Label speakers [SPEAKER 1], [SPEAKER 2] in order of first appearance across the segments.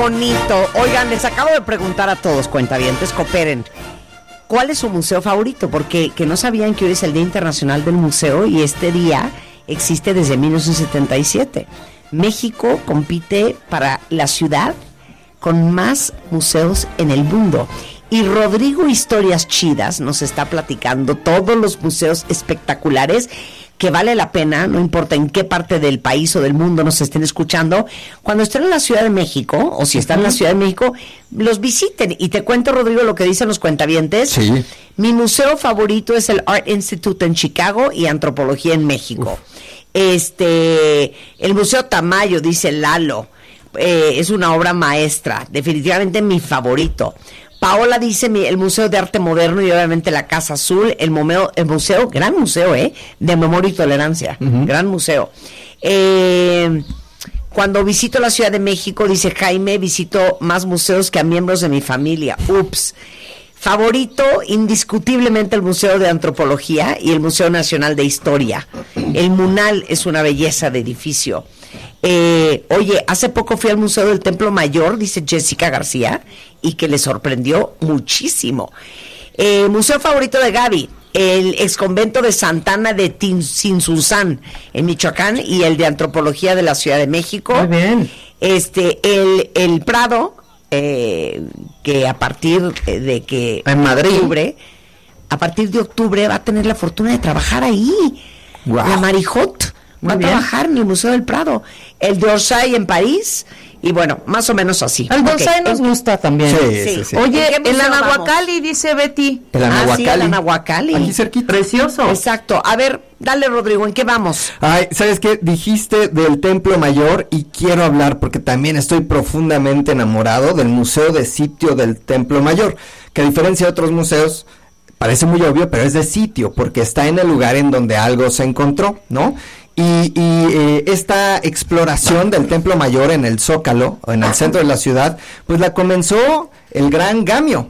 [SPEAKER 1] bonito. Oigan, les acabo de preguntar a todos, cuentavientes, cooperen. ¿Cuál es su museo favorito? Porque que no sabían que hoy es el Día Internacional del Museo y este día existe desde 1977. México compite para la ciudad con más museos en el mundo. Y Rodrigo Historias Chidas nos está platicando todos los museos espectaculares que vale la pena, no importa en qué parte del país o del mundo nos estén escuchando, cuando estén en la Ciudad de México, o si están en la Ciudad de México, los visiten. Y te cuento, Rodrigo, lo que dicen los cuentavientes.
[SPEAKER 2] Sí.
[SPEAKER 1] Mi museo favorito es el Art Institute en Chicago y Antropología en México. El Museo Tamayo, dice Lalo, es una obra maestra, definitivamente mi favorito. Paola dice el Museo de Arte Moderno y obviamente la Casa Azul, el museo, gran museo, de Memoria y Tolerancia, gran museo. Cuando visito la Ciudad de México, dice Jaime, visito más museos que a miembros de mi familia. Ups. Favorito, indiscutiblemente el Museo de Antropología y el Museo Nacional de Historia. El Munal es una belleza de edificio. Oye, hace poco fui al Museo del Templo Mayor, dice Jessica García, y que le sorprendió muchísimo. Museo favorito de Gaby, el exconvento de Santana de Tinsunzán, en Michoacán, y el de Antropología de la Ciudad de México.
[SPEAKER 2] Muy bien.
[SPEAKER 1] El Prado, que a partir de que
[SPEAKER 2] en Madrid,
[SPEAKER 1] a partir de octubre va a tener la fortuna de trabajar ahí. Wow. La Marijot va a trabajar en el Museo del Prado. El de Orsay en París, y bueno, más o menos así.
[SPEAKER 3] El de Orsay nos gusta también.
[SPEAKER 2] Sí.
[SPEAKER 3] Oye, el Anahuacalli, dice Betty.
[SPEAKER 2] El Anahuacalli.
[SPEAKER 1] Sí, el Anahuacalli.
[SPEAKER 2] Aquí cerquita.
[SPEAKER 3] Precioso.
[SPEAKER 1] Exacto. A ver, dale, Rodrigo, ¿en qué vamos?
[SPEAKER 2] Ay, ¿sabes qué? Dijiste del Templo Mayor y quiero hablar porque también estoy profundamente enamorado del Museo de Sitio del Templo Mayor, que a diferencia de otros museos, parece muy obvio, pero es de sitio, porque está en el lugar en donde algo se encontró, ¿no? Y esta exploración del Templo Mayor en el Zócalo, o en el centro de la ciudad, pues la comenzó el gran Gamio,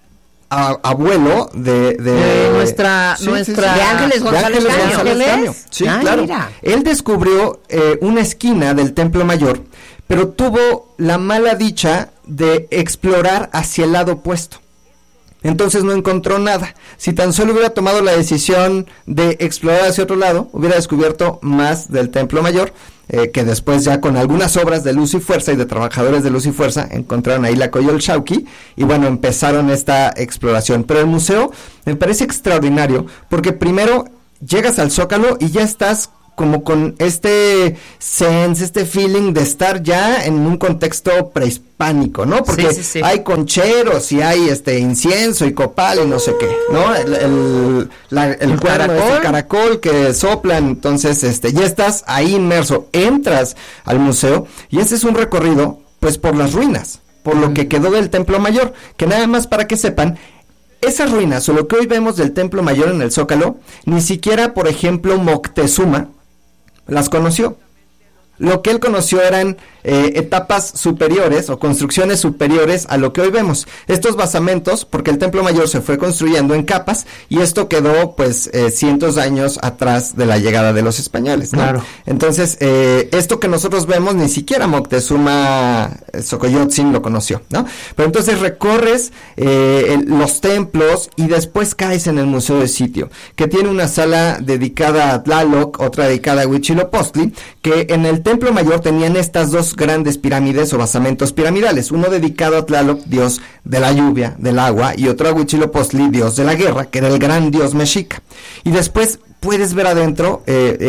[SPEAKER 2] abuelo de
[SPEAKER 3] nuestra
[SPEAKER 1] de Ángeles González
[SPEAKER 2] Gamio. Sí, claro. Mira. Él descubrió una esquina del Templo Mayor, pero tuvo la mala dicha de explorar hacia el lado opuesto. Entonces no encontró nada. Si tan solo hubiera tomado la decisión de explorar hacia otro lado, hubiera descubierto más del Templo Mayor, que después ya con algunas obras de Luz y Fuerza y de trabajadores de Luz y Fuerza encontraron ahí la Coyolxauhqui y bueno, empezaron esta exploración. Pero el museo me parece extraordinario porque primero llegas al Zócalo y ya estás como con este sense, este feeling de estar ya en un contexto prehispánico, ¿no? Porque sí. Hay concheros y hay incienso y copal y no sé qué, ¿no? El cuerno de ese caracol que soplan, entonces ya estás ahí inmerso, entras al museo y este es un recorrido pues por las ruinas, por lo que quedó del Templo Mayor, que nada más para que sepan, esas ruinas o lo que hoy vemos del Templo Mayor en el Zócalo, ni siquiera, por ejemplo, Moctezuma las conoció. Lo que él conoció eran etapas superiores o construcciones superiores a lo que hoy vemos. Estos basamentos, porque el Templo Mayor se fue construyendo en capas y esto quedó pues cientos de años atrás de la llegada de los españoles, ¿no? Claro. Entonces, esto que nosotros vemos ni siquiera Moctezuma Xocoyotzin lo conoció, ¿no? Pero entonces recorres los templos y después caes en el Museo de Sitio, que tiene una sala dedicada a Tlaloc, otra dedicada a Huitzilopochtli, que en el Templo Mayor tenían estas dos grandes pirámides o basamentos piramidales, uno dedicado a Tlaloc, dios de la lluvia, del agua, y otro a Huitzilopochtli, dios de la guerra, que era el gran dios mexica. Y después puedes ver adentro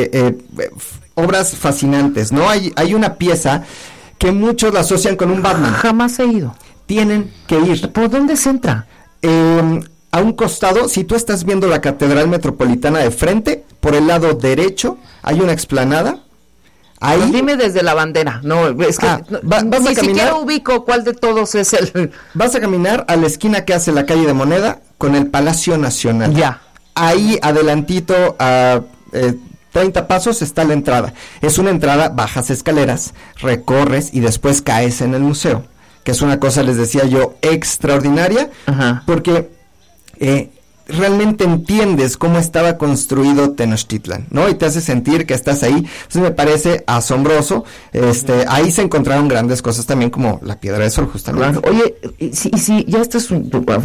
[SPEAKER 2] obras fascinantes, ¿no? Hay una pieza que muchos la asocian con un Batman.
[SPEAKER 3] Jamás he ido.
[SPEAKER 2] Tienen que ir.
[SPEAKER 3] ¿Por dónde se entra?
[SPEAKER 2] A un costado, si tú estás viendo la Catedral Metropolitana de frente, por el lado derecho hay una explanada. Ahí,
[SPEAKER 3] pues dime desde la bandera. No, es que ni siquiera ubico cuál de todos es el.
[SPEAKER 2] Vas a caminar a la esquina que hace la calle de Moneda con el Palacio Nacional.
[SPEAKER 3] Ya.
[SPEAKER 2] Ahí adelantito a 30 pasos está la entrada. Es una entrada, bajas escaleras, recorres y después caes en el museo, que es una cosa, les decía yo, extraordinaria. Ajá. Porque realmente entiendes cómo estaba construido Tenochtitlan, ¿no? Y te hace sentir que estás ahí. Entonces me parece asombroso. Ahí se encontraron grandes cosas también, como la Piedra del Sol, justamente.
[SPEAKER 3] Claro. Oye, sí, ya esto es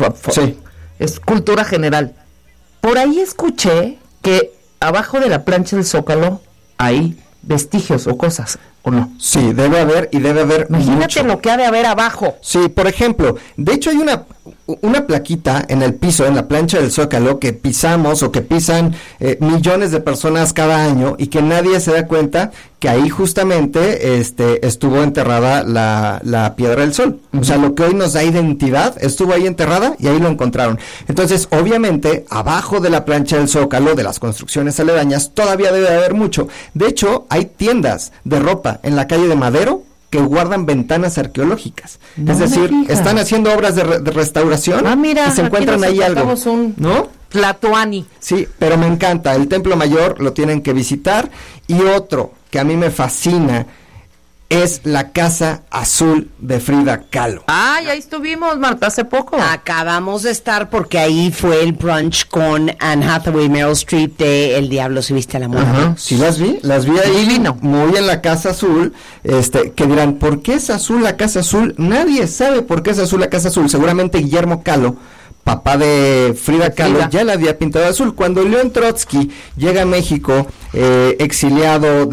[SPEAKER 3] es cultura general. Por ahí escuché que abajo de la plancha del Zócalo hay vestigios o cosas, ¿o no?
[SPEAKER 2] Sí, debe haber
[SPEAKER 3] Imagínate
[SPEAKER 2] mucho.
[SPEAKER 3] lo que ha de haber abajo.
[SPEAKER 2] Sí, por ejemplo, de hecho hay una plaquita en el piso, en la plancha del Zócalo, que pisamos o que pisan millones de personas cada año y que nadie se da cuenta que ahí justamente estuvo enterrada la Piedra del Sol. Uh-huh. O sea, lo que hoy nos da identidad estuvo ahí enterrada y ahí lo encontraron. Entonces, obviamente, abajo de la plancha del Zócalo, de las construcciones aledañas, todavía debe haber mucho. De hecho, hay tiendas de ropa en la calle de Madero que guardan ventanas arqueológicas. Es decir, están haciendo obras de restauración
[SPEAKER 3] mira,
[SPEAKER 2] y se encuentran ahí algo, ¿no?
[SPEAKER 3] Tlatoani.
[SPEAKER 2] Sí, pero me encanta. El Templo Mayor lo tienen que visitar. Y otro que a mí me fascina es la Casa Azul de Frida Kahlo.
[SPEAKER 3] Ahí estuvimos, Marta, hace poco.
[SPEAKER 1] Acabamos de estar porque ahí fue el brunch con Anne Hathaway y Meryl Streep de El Diablo se viste a la moda.
[SPEAKER 2] Ajá, sí las vi ahí.
[SPEAKER 3] Divino.
[SPEAKER 2] Muy en la Casa Azul, que dirán, ¿por qué es azul la Casa Azul? Nadie sabe por qué es azul la Casa Azul. Seguramente Guillermo Kahlo, papá de Frida Kahlo, ya la había pintado azul. Cuando León Trotsky llega a México, exiliado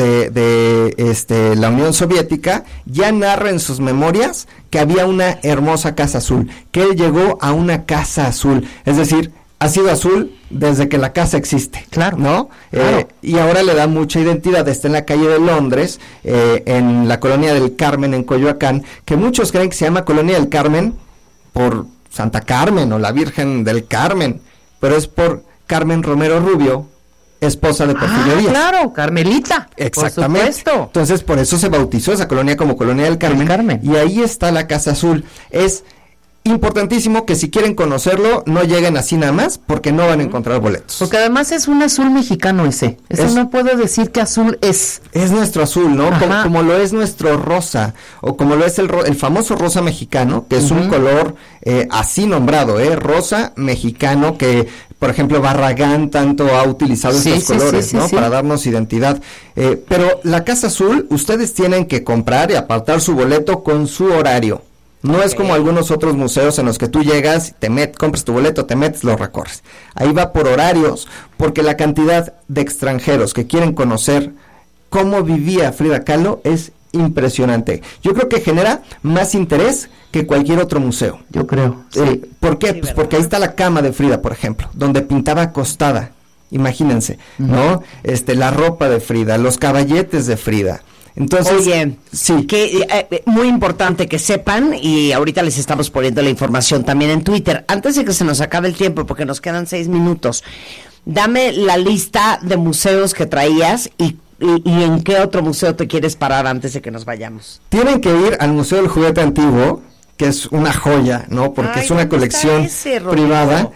[SPEAKER 2] de la Unión Soviética, ya narra en sus memorias que había una hermosa casa azul, que él llegó a una casa azul, es decir, ha sido azul desde que la casa existe,
[SPEAKER 3] claro,
[SPEAKER 2] ¿no?
[SPEAKER 3] Claro.
[SPEAKER 2] Y ahora le da mucha identidad. Está en la calle de Londres, en la colonia del Carmen, en Coyoacán, que muchos creen que se llama Colonia del Carmen por Santa Carmen o la Virgen del Carmen, pero es por Carmen Romero Rubio, esposa de Porfirio Díaz.
[SPEAKER 3] Claro, Carmelita.
[SPEAKER 2] Exactamente.
[SPEAKER 3] Por supuesto.
[SPEAKER 2] Entonces, por eso se bautizó esa colonia como Colonia del Carmen. Y ahí está la Casa Azul. Es importantísimo que si quieren conocerlo, no lleguen así nada más, porque no van a encontrar boletos.
[SPEAKER 3] Porque además es un azul mexicano ese. No puedo decir que azul es.
[SPEAKER 2] Es nuestro azul, ¿no? Como lo es nuestro rosa, o como lo es el famoso rosa mexicano, que es un color así nombrado, rosa mexicano, que por ejemplo Barragán tanto ha utilizado estos colores, ¿no? Para darnos identidad. Pero la Casa Azul, ustedes tienen que comprar y apartar su boleto con su horario. No es como algunos otros museos en los que tú llegas, compras tu boleto, te metes, lo recorres. Ahí va por horarios, porque la cantidad de extranjeros que quieren conocer cómo vivía Frida Kahlo es impresionante. Yo creo que genera más interés que cualquier otro museo.
[SPEAKER 3] Yo creo.
[SPEAKER 2] Sí. ¿Por qué? Pues porque ahí está la cama de Frida, por ejemplo, donde pintaba acostada. Imagínense, ¿no? La ropa de Frida, los caballetes de Frida. Entonces,
[SPEAKER 1] oye, sí, que muy importante que sepan, y ahorita les estamos poniendo la información también en Twitter. Antes de que se nos acabe el tiempo, porque nos quedan 6 minutos, dame la lista de museos que traías y en qué otro museo te quieres parar antes de que nos vayamos.
[SPEAKER 2] Tienen que ir al Museo del Juguete Antiguo, que es una joya, ¿no? Porque es una colección privada.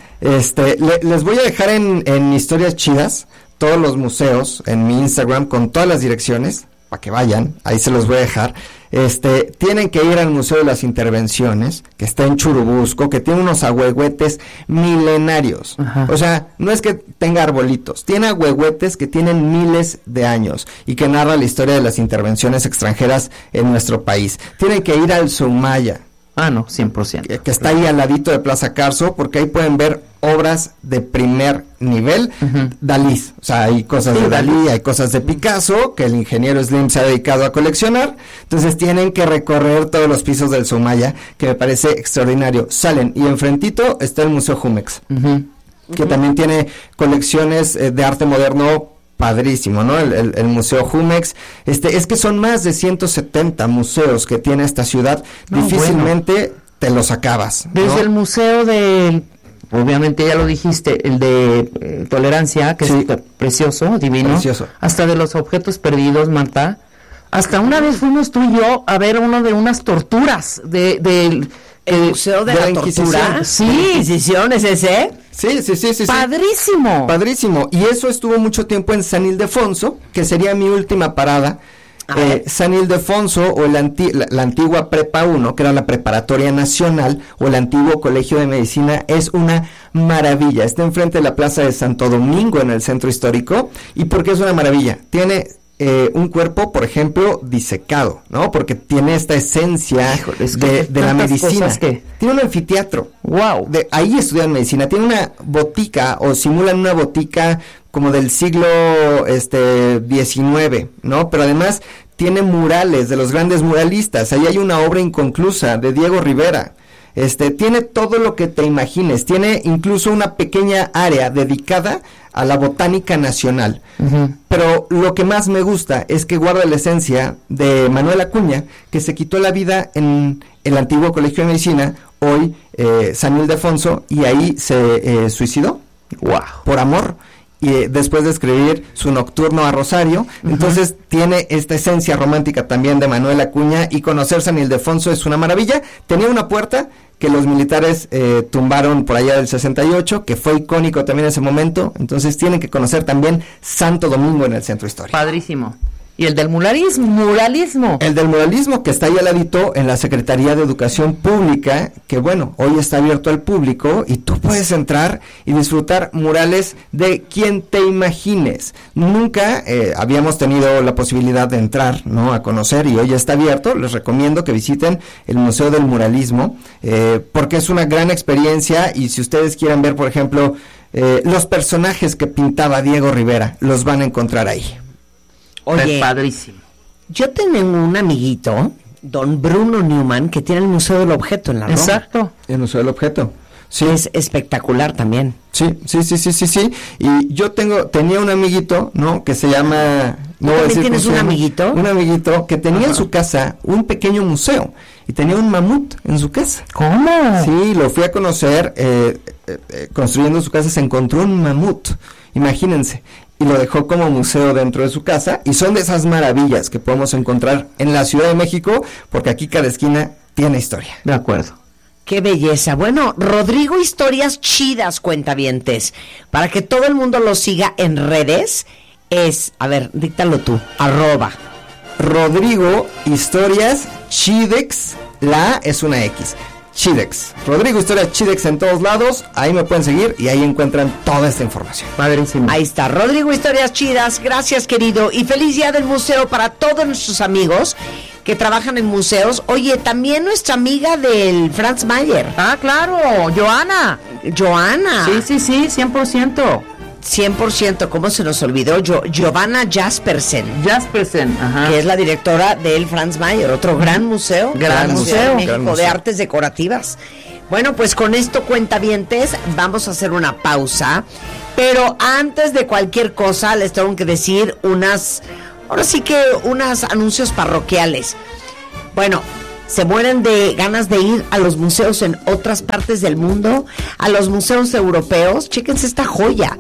[SPEAKER 2] Les voy a dejar en Historias Chidas todos los museos en mi Instagram con todas las direcciones, para que vayan, ahí se los voy a dejar. Tienen que ir al Museo de las Intervenciones, que está en Churubusco, que tiene unos ahuehuetes milenarios. Ajá. O sea, no es que tenga arbolitos, tiene ahuehuetes que tienen miles de años y que narra la historia de las intervenciones extranjeras en nuestro país. Tienen que ir al Soumaya.
[SPEAKER 3] No, 100%.
[SPEAKER 2] Que está ahí al ladito de Plaza Carso, porque ahí pueden ver obras de primer nivel. Dalí, o sea, hay cosas de Dalí, hay cosas de Picasso, que el ingeniero Slim se ha dedicado a coleccionar. Entonces tienen que recorrer todos los pisos del Soumaya, que me parece extraordinario. Salen, y enfrentito está el Museo Jumex, que también tiene colecciones de arte moderno padrísimo, ¿no? El Museo Jumex. Es que son más de 170 museos que tiene esta ciudad. Difícilmente te los acabas, ¿no?
[SPEAKER 3] Desde el museo obviamente ya lo dijiste, el de Tolerancia, que es precioso, divino. Precioso. Hasta de los objetos perdidos, Marta. Hasta una vez fuimos tú y yo a ver uno de unas torturas del
[SPEAKER 1] Museo de la Tortura.
[SPEAKER 3] Sí.
[SPEAKER 1] ¿Inquisición es ese?
[SPEAKER 2] Sí.
[SPEAKER 3] Padrísimo.
[SPEAKER 2] Padrísimo. Y eso estuvo mucho tiempo en San Ildefonso, que sería mi última parada. San Ildefonso o la antigua Prepa 1, que era la Preparatoria Nacional, o el antiguo Colegio de Medicina, es una maravilla. Está enfrente de la Plaza de Santo Domingo, en el centro histórico. ¿Y por qué es una maravilla? Tiene un cuerpo, por ejemplo, disecado, ¿no? Porque tiene esta esencia de la medicina. Tiene un anfiteatro. ¡Wow! Ahí estudian medicina. Tiene una botica, o simulan una botica como del siglo XIX, ¿no? Pero además tiene murales de los grandes muralistas. Ahí hay una obra inconclusa de Diego Rivera. Tiene todo lo que te imagines. Tiene incluso una pequeña área dedicada a la botánica nacional. Pero lo que más me gusta es que guarda la esencia de Manuel Acuña, que se quitó la vida en el antiguo Colegio de Medicina, hoy San Ildefonso, y ahí se suicidó. ¡Wow! Por amor. Y después de escribir su Nocturno a Rosario. Entonces tiene esta esencia romántica también de Manuel Acuña, y conocer San Ildefonso es una maravilla. Tenía una puerta que los militares tumbaron por allá del 68, que fue icónico también en ese momento. Entonces tienen que conocer también Santo Domingo en el centro histórico.
[SPEAKER 3] Padrísimo. ¿Y el del muralismo?
[SPEAKER 2] El del muralismo, que está ahí al ladito en la Secretaría de Educación Pública, que bueno, hoy está abierto al público y tú puedes entrar y disfrutar murales de quien te imagines. Nunca habíamos tenido la posibilidad de entrar, ¿no?, a conocer, y hoy ya está abierto. Les recomiendo que visiten el Museo del Muralismo, porque es una gran experiencia. Y si ustedes quieren ver, por ejemplo, los personajes que pintaba Diego Rivera, los van a encontrar ahí.
[SPEAKER 1] Oye,
[SPEAKER 3] padrísimo.
[SPEAKER 1] Yo tengo un amiguito, don Bruno Newman, que tiene el Museo del Objeto en la Roma.
[SPEAKER 2] Exacto. El Museo del Objeto.
[SPEAKER 1] Sí. Es espectacular también.
[SPEAKER 2] Sí. Y yo tenía un amiguito, ¿no?, que se llama...
[SPEAKER 1] ¿También tienes un amiguito?
[SPEAKER 2] Un amiguito que tenía en su casa un pequeño museo, y tenía un mamut en su casa.
[SPEAKER 3] ¿Cómo?
[SPEAKER 2] Sí, lo fui a conocer, construyendo su casa se encontró un mamut, imagínense. Y lo dejó como museo dentro de su casa, y son de esas maravillas que podemos encontrar en la Ciudad de México, porque aquí cada esquina tiene historia.
[SPEAKER 3] De acuerdo.
[SPEAKER 1] ¡Qué belleza! Bueno, Rodrigo Historias Chidas, cuentavientes, para que todo el mundo lo siga en redes, a ver, díctalo tú, @
[SPEAKER 2] Rodrigo Historias Chidex, la A es una X. Chidex, Rodrigo Historias Chidex en todos lados. Ahí me pueden seguir y ahí encuentran toda esta información.
[SPEAKER 1] Padrísimo. Ahí está, Rodrigo Historias Chidas. Gracias, querido, y feliz día del museo para todos nuestros amigos que trabajan en museos. Oye, también nuestra amiga del Franz Mayer.
[SPEAKER 3] Ah, claro, Joana. Sí, 100%.
[SPEAKER 1] 100%, ¿cómo se nos olvidó? Giovanna Jaspersen,
[SPEAKER 3] ajá,
[SPEAKER 1] que es la directora del Franz Mayer, otro gran museo,
[SPEAKER 3] gran museo
[SPEAKER 1] de México, de artes decorativas. Bueno, pues con esto, cuentavientes, vamos a hacer una pausa, pero antes de cualquier cosa les tengo que decir unos anuncios parroquiales. Bueno, se mueren de ganas de ir a los museos en otras partes del mundo, a los museos europeos. Chéquense esta joya.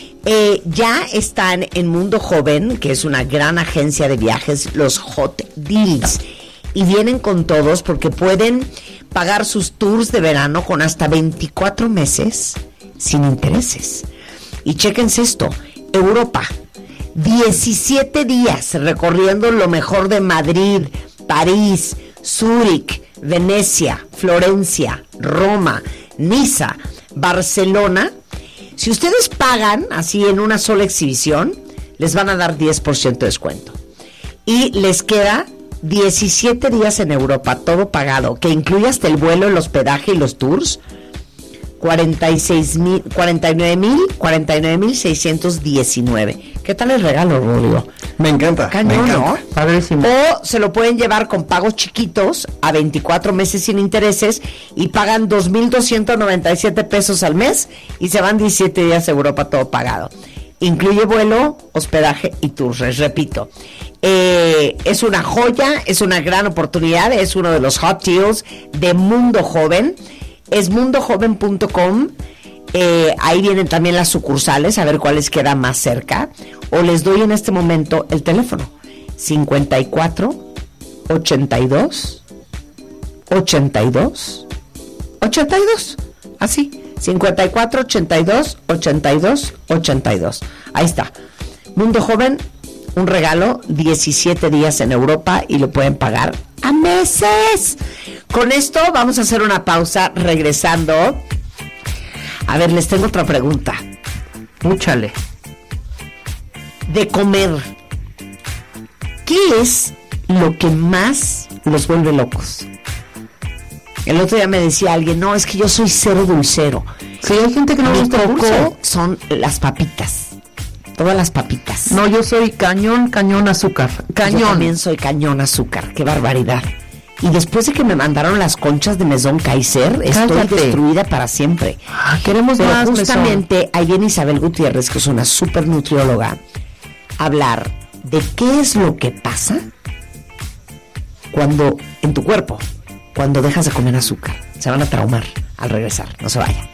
[SPEAKER 1] Ya están en Mundo Joven, que es una gran agencia de viajes, los Hot Deals, y vienen con todos porque pueden pagar sus tours de verano con hasta 24 meses sin intereses. Y chéquense esto, Europa, 17 días recorriendo lo mejor de Madrid, París, Zúrich, Venecia, Florencia, Roma, Niza, Barcelona. Si ustedes pagan así en una sola exhibición, les van a dar 10% de descuento. Y les queda 17 días en Europa, todo pagado, que incluye hasta el vuelo, el hospedaje y los tours. 49,619. ¿Qué tal el regalo, Rodrigo?
[SPEAKER 2] Me encanta.
[SPEAKER 1] Cañón, ¿no?
[SPEAKER 3] Padrísimo.
[SPEAKER 1] O se lo pueden llevar con pagos chiquitos a 24 meses sin intereses y pagan 2,297 pesos al mes y se van 17 días a Europa, todo pagado. Incluye vuelo, hospedaje y tours, les repito. Es una joya, es una gran oportunidad, es uno de los hot deals de Mundo Joven. Es mundojoven.com. Ahí vienen también las sucursales, a ver cuáles quedan más cerca. O les doy en este momento el teléfono: 54 82 82 82. Así, 54 82 82 82. Ahí está. Mundo Joven, un regalo, 17 días en Europa y lo pueden pagar a meses. Con esto vamos a hacer una pausa. Regresando, a ver, les tengo otra pregunta.
[SPEAKER 3] Úchale.
[SPEAKER 1] De comer, ¿qué es lo que más los vuelve locos? El otro día me decía alguien, no, es que yo soy cero dulcero.
[SPEAKER 3] Sí, hay gente que no le gusta el dulce.
[SPEAKER 1] Son las papitas. Todas las papitas.
[SPEAKER 3] No, yo soy cañón azúcar. Cañón.
[SPEAKER 1] Yo también soy cañón azúcar. Qué barbaridad. Y después de que me mandaron las conchas de Mesón Kaiser, estoy destruida para siempre.
[SPEAKER 3] Queremos
[SPEAKER 1] pero
[SPEAKER 3] más.
[SPEAKER 1] Justamente Mesón. Ahí viene Isabel Gutiérrez, que es una súper nutrióloga, a hablar de qué es lo que pasa cuando en tu cuerpo, cuando dejas de comer azúcar. Se van a traumar al regresar. No se vayan.